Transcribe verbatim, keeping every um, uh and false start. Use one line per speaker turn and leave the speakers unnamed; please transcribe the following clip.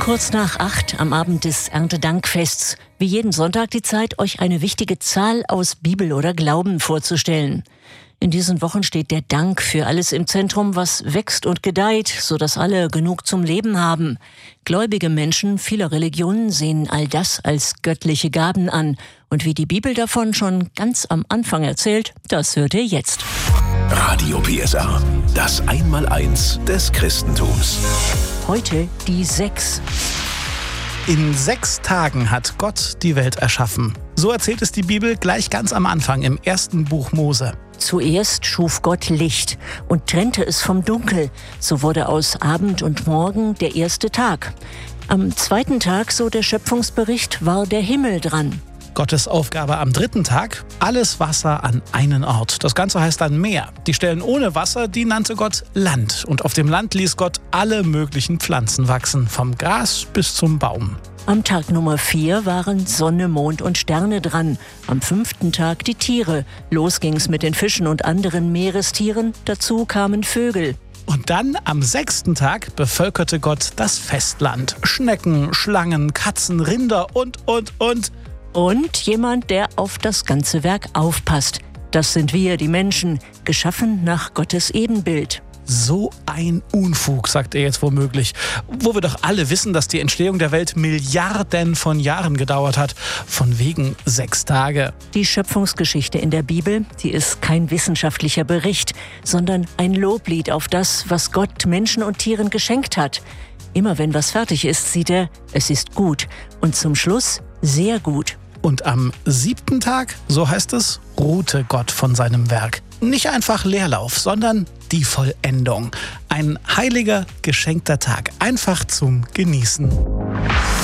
Kurz nach acht am Abend des Erntedankfests. Wie jeden Sonntag die Zeit, euch eine wichtige Zahl aus Bibel oder Glauben vorzustellen. In diesen Wochen steht der Dank für alles im Zentrum, was wächst und gedeiht, sodass alle genug zum Leben haben. Gläubige Menschen vieler Religionen sehen all das als göttliche Gaben an. Und wie die Bibel davon schon ganz am Anfang erzählt, das hört ihr jetzt.
Radio P S R, das Einmaleins des Christentums.
Heute die sechs.
In sechs Tagen hat Gott die Welt erschaffen. So erzählt es die Bibel gleich ganz am Anfang im ersten Buch Mose.
Zuerst schuf Gott Licht und trennte es vom Dunkel. So wurde aus Abend und Morgen der erste Tag. Am zweiten Tag, so der Schöpfungsbericht, war der Himmel dran.
Gottes Aufgabe am dritten Tag: alles Wasser an einen Ort. Das Ganze heißt dann Meer. Die Stellen ohne Wasser, die nannte Gott Land. Und auf dem Land ließ Gott alle möglichen Pflanzen wachsen, vom Gras bis zum Baum.
Am Tag Nummer vier waren Sonne, Mond und Sterne dran. Am fünften Tag die Tiere. Los ging's mit den Fischen und anderen Meerestieren. Dazu kamen Vögel.
Und dann am sechsten Tag bevölkerte Gott das Festland. Schnecken, Schlangen, Katzen, Rinder und, und, und...
Und jemand, der auf das ganze Werk aufpasst. Das sind wir, die Menschen, geschaffen nach Gottes Ebenbild.
So ein Unfug, sagt er jetzt womöglich. Wo wir doch alle wissen, dass die Entstehung der Welt Milliarden von Jahren gedauert hat. Von wegen sechs Tage.
Die Schöpfungsgeschichte in der Bibel, die ist kein wissenschaftlicher Bericht, sondern ein Loblied auf das, was Gott Menschen und Tieren geschenkt hat. Immer wenn was fertig ist, sieht er, es ist gut. Und zum Schluss sehr gut.
Und am siebten Tag, so heißt es, ruhte Gott von seinem Werk. Nicht einfach Leerlauf, sondern die Vollendung. Ein heiliger, geschenkter Tag, einfach zum Genießen.